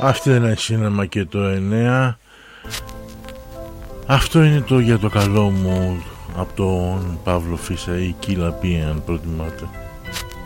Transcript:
Αυτή δεν είναι σίνεμα και το 9. Αυτό είναι το για το καλό μου από τον Παύλο Φίσα ή Κίλα Πι, αν προτιμάτε.